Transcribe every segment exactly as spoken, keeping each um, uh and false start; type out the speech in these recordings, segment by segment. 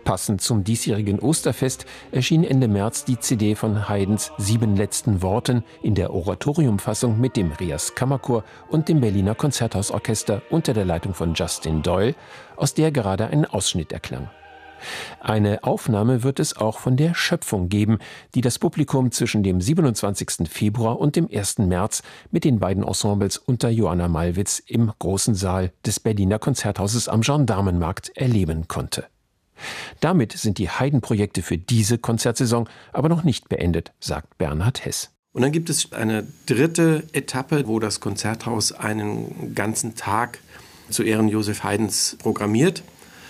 Passend zum diesjährigen Osterfest erschien Ende März die C D von Haydns Sieben letzten Worten in der Oratoriumfassung mit dem Rias Kammerchor und dem Berliner Konzerthausorchester unter der Leitung von Justin Doyle, aus der gerade ein Ausschnitt erklang. Eine Aufnahme wird es auch von der Schöpfung geben, die das Publikum zwischen dem siebenundzwanzigsten Februar und dem ersten März mit den beiden Ensembles unter Joanna Malwitz im großen Saal des Berliner Konzerthauses am Gendarmenmarkt erleben konnte. Damit sind die Haydn-Projekte für diese Konzertsaison aber noch nicht beendet, sagt Bernhard Heß. Und dann gibt es eine dritte Etappe, wo das Konzerthaus einen ganzen Tag zu Ehren Joseph Haydns programmiert.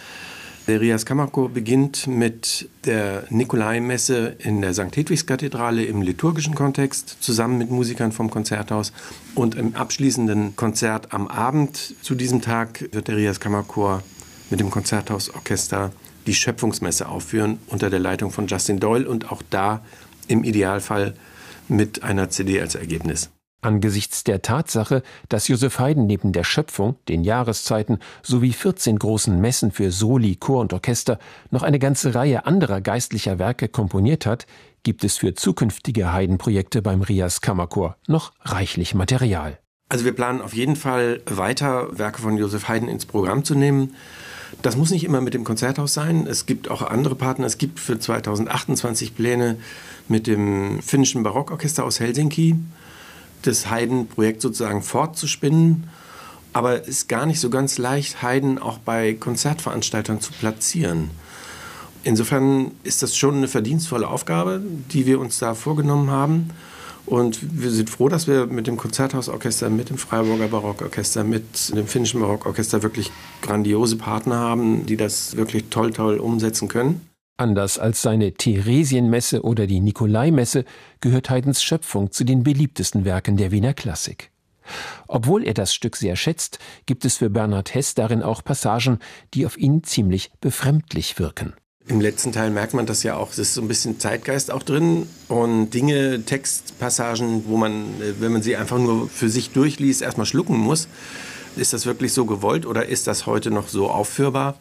Der Rias Kammerchor beginnt mit der Nikolaimesse in der Sankt Hedwigskathedrale im liturgischen Kontext, zusammen mit Musikern vom Konzerthaus. Und im abschließenden Konzert am Abend zu diesem Tag wird der Rias Kammerchor mit dem Konzerthausorchester die Schöpfungsmesse aufführen unter der Leitung von Justin Doyle und auch da im Idealfall mit einer C D als Ergebnis. Angesichts der Tatsache, dass Joseph Haydn neben der Schöpfung, den Jahreszeiten sowie vierzehn großen Messen für Soli, Chor und Orchester noch eine ganze Reihe anderer geistlicher Werke komponiert hat, gibt es für zukünftige Haydn-Projekte beim Rias Kammerchor noch reichlich Material. Also wir planen auf jeden Fall weiter Werke von Joseph Haydn ins Programm zu nehmen. Das muss nicht immer mit dem Konzerthaus sein. Es gibt auch andere Partner. Es gibt für zweitausendachtundzwanzig Pläne mit dem finnischen Barockorchester aus Helsinki, das Haydn-Projekt sozusagen fortzuspinnen. Aber es ist gar nicht so ganz leicht, Haydn auch bei Konzertveranstaltern zu platzieren. Insofern ist das schon eine verdienstvolle Aufgabe, die wir uns da vorgenommen haben. Und wir sind froh, dass wir mit dem Konzerthausorchester, mit dem Freiburger Barockorchester, mit dem finnischen Barockorchester wirklich grandiose Partner haben, die das wirklich toll, toll umsetzen können. Anders als seine Theresienmesse oder die Nikolaimesse gehört Haydns Schöpfung zu den beliebtesten Werken der Wiener Klassik. Obwohl er das Stück sehr schätzt, gibt es für Bernhard Heß darin auch Passagen, die auf ihn ziemlich befremdlich wirken. Im letzten Teil merkt man das ja auch, es ist so ein bisschen Zeitgeist auch drin und Dinge, Textpassagen, wo man, wenn man sie einfach nur für sich durchliest, erstmal schlucken muss. Ist das wirklich so gewollt oder ist das heute noch so aufführbar?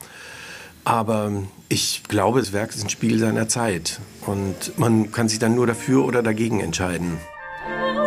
Aber ich glaube, das Werk ist ein Spiegel seiner Zeit und man kann sich dann nur dafür oder dagegen entscheiden.